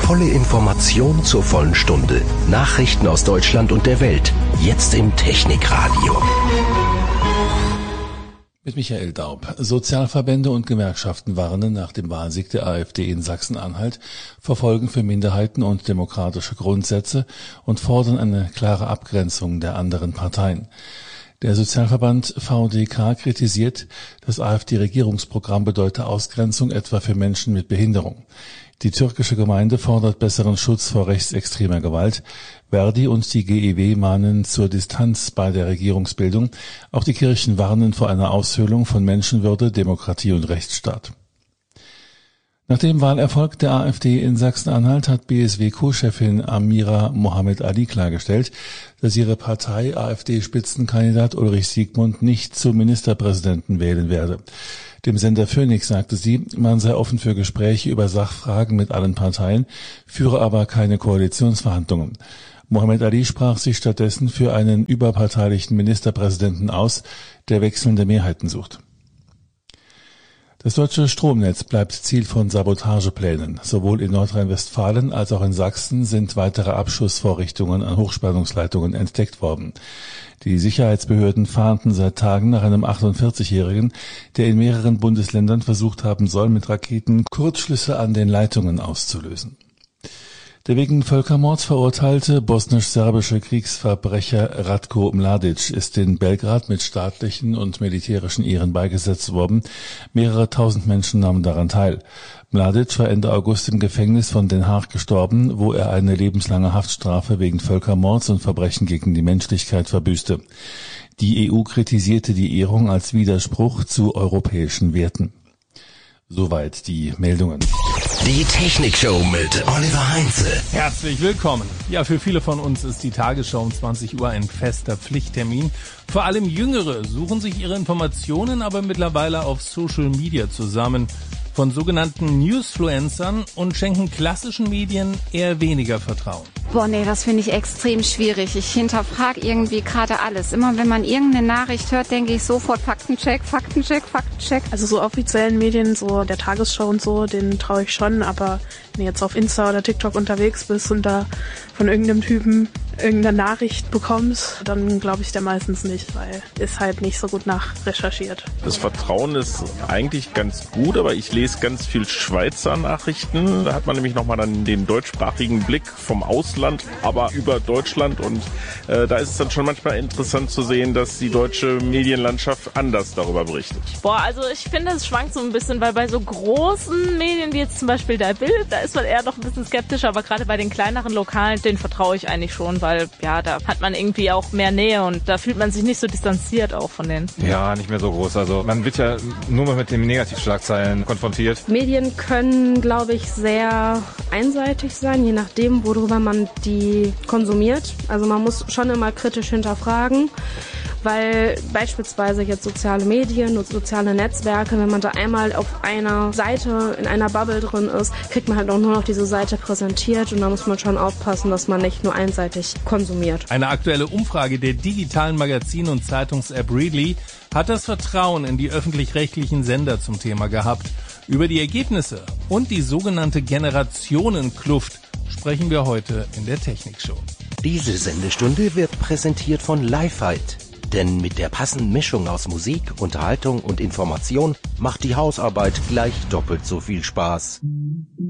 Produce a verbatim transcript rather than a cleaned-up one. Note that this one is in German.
Volle Information zur vollen Stunde. Nachrichten aus Deutschland und der Welt. Jetzt im Technikradio. Mit Michael Daub. Sozialverbände und Gewerkschaften warnen nach dem Wahlsieg der AfD in Sachsen-Anhalt vor Folgen für Minderheiten und demokratische Grundsätze und fordern eine klare Abgrenzung der anderen Parteien. Der Sozialverband V D K kritisiert, das AfD-Regierungsprogramm bedeute Ausgrenzung etwa für Menschen mit Behinderung. Die türkische Gemeinde fordert besseren Schutz vor rechtsextremer Gewalt. Verdi und die G E W mahnen zur Distanz bei der Regierungsbildung. Auch die Kirchen warnen vor einer Aushöhlung von Menschenwürde, Demokratie und Rechtsstaat. Nach dem Wahlerfolg der AfD in Sachsen-Anhalt hat B S W-Co-Chefin Amira Mohamed Ali klargestellt, dass ihre Partei AfD-Spitzenkandidat Ulrich Siegmund nicht zum Ministerpräsidenten wählen werde. Dem Sender Phoenix sagte sie, man sei offen für Gespräche über Sachfragen mit allen Parteien, führe aber keine Koalitionsverhandlungen. Mohamed Ali sprach sich stattdessen für einen überparteilichen Ministerpräsidenten aus, der wechselnde Mehrheiten sucht. Das deutsche Stromnetz bleibt Ziel von Sabotageplänen. Sowohl in Nordrhein-Westfalen als auch in Sachsen sind weitere Abschussvorrichtungen an Hochspannungsleitungen entdeckt worden. Die Sicherheitsbehörden fahnden seit Tagen nach einem achtundvierzigjährigen, der in mehreren Bundesländern versucht haben soll, mit Raketen Kurzschlüsse an den Leitungen auszulösen. Der wegen Völkermords verurteilte bosnisch-serbische Kriegsverbrecher Ratko Mladic ist in Belgrad mit staatlichen und militärischen Ehren beigesetzt worden. Mehrere tausend Menschen nahmen daran teil. Mladic war Ende August im Gefängnis von Den Haag gestorben, wo er eine lebenslange Haftstrafe wegen Völkermords und Verbrechen gegen die Menschlichkeit verbüßte. Die E U kritisierte die Ehrung als Widerspruch zu europäischen Werten. Soweit die Meldungen. Die Technikshow mit Oliver Heinze. Herzlich willkommen. Ja, für viele von uns ist die Tagesschau um zwanzig Uhr ein fester Pflichttermin. Vor allem Jüngere suchen sich ihre Informationen aber mittlerweile auf Social Media zusammen. Von sogenannten Newsfluencern und schenken klassischen Medien eher weniger Vertrauen. Boah, nee, das finde ich extrem schwierig. Ich hinterfrage irgendwie gerade alles. Immer wenn man irgendeine Nachricht hört, denke ich sofort Faktencheck, Faktencheck, Faktencheck. Also so offiziellen Medien, so der Tagesschau und so, denen traue ich schon. Aber wenn du jetzt auf Insta oder TikTok unterwegs bist und da von irgendeinem Typen irgendeine Nachricht bekommst, dann glaube ich der meistens nicht, weil ist halt nicht so gut nachrecherchiert. Das Vertrauen ist eigentlich ganz gut, aber ich lese ganz viel Schweizer Nachrichten. Da hat man nämlich nochmal dann den deutschsprachigen Blick vom Ausland, aber über Deutschland. Und äh, da ist es dann schon manchmal interessant zu sehen, dass die deutsche Medienlandschaft anders darüber berichtet. Boah, also ich finde, es schwankt so ein bisschen, weil bei so großen Medien wie jetzt zum Beispiel der Bild, da ist man eher noch ein bisschen skeptisch, aber gerade bei den kleineren Lokalen, denen vertraue ich eigentlich schon, weil ja, da hat man irgendwie auch mehr Nähe und da fühlt man sich nicht so distanziert auch von denen. Ja, nicht mehr so groß. Also man wird ja nur mal mit den Negativschlagzeilen konfrontiert. Medien können, glaube ich, sehr einseitig sein, je nachdem, worüber man die konsumiert. Also man muss schon immer kritisch hinterfragen, weil beispielsweise jetzt soziale Medien und soziale Netzwerke, wenn man da einmal auf einer Seite, in einer Bubble drin ist, kriegt man halt auch nur noch diese Seite präsentiert und da muss man schon aufpassen, dass man nicht nur einseitig konsumiert. Eine aktuelle Umfrage der digitalen Magazin- und Zeitungs-App Readly hat das Vertrauen in die öffentlich-rechtlichen Sender zum Thema gehabt. Über die Ergebnisse und die sogenannte Generationenkluft sprechen wir heute in der Technikshow. Diese Sendestunde wird präsentiert von Lifehide. Denn mit der passenden Mischung aus Musik, Unterhaltung und Information macht die Hausarbeit gleich doppelt so viel Spaß.